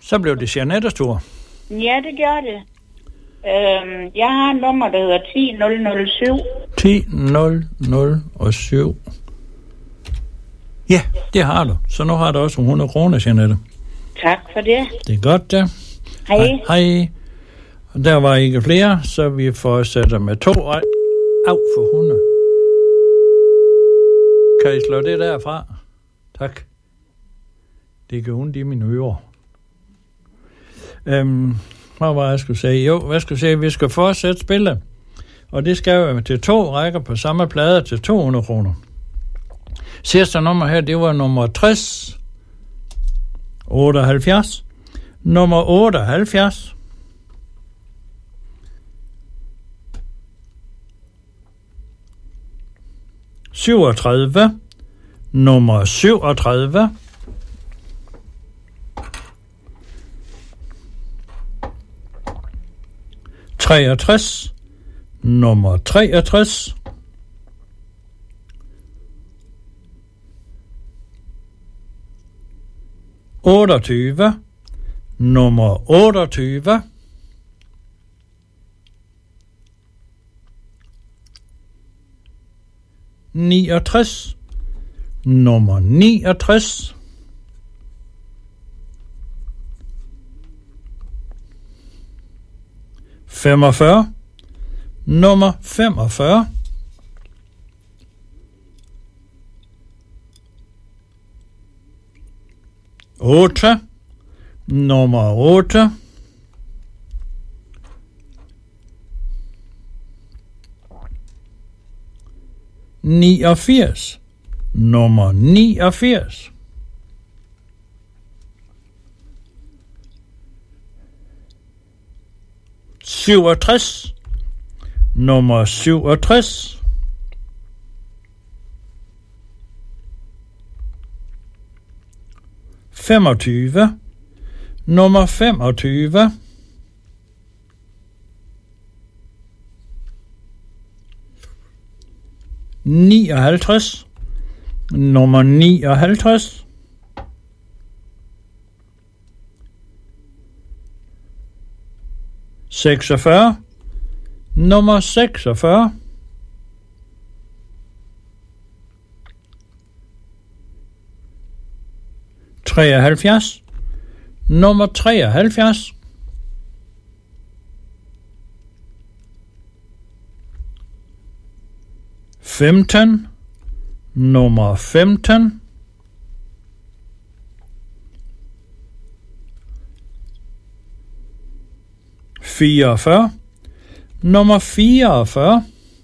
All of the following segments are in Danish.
Så blev det Jeanettes tur. Ja, det gør det. Jeg har en nummer, der hedder 10007. 10007. Ja, det har du. Så nu har du også 100 kroner, Jeanette. Tak for det. Det er godt, da. Hej. Hej. Og der var ikke flere, så vi fortsætter med 2. Au for 100. Kan I slå det derfra? Tak. Det gør ondt i mine ører. Hvad var jeg skulle sige? Jo, hvad skulle jeg sige? Vi skal fortsætte spillet. Og det skal jo til 2 rækker på samme plade til 200 kroner. Sidste nummer her, det var nummer 60. 78. Nummer 78. Nummer 37. 63. Nummer 63. 28. Nummer 28. 69. Nummer 69. 45. Nummer 45. 8. Nummer 8. 89. Nummer 89. 67. Nummer 67. 25. Nummer 25. 59. Nummer 59. 46. Nummer 46. 73. Nummer 73. 15. Nummer 15. 44. Nummer 44.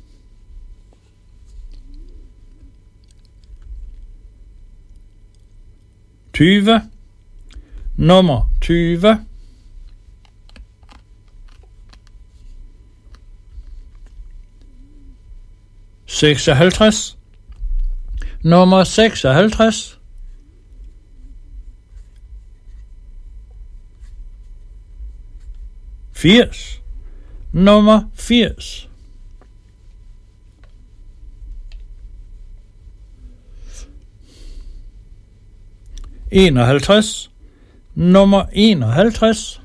20. Nummer 20. 56. Nummer 56. 80. Nummer 80. 51. Nummer 51.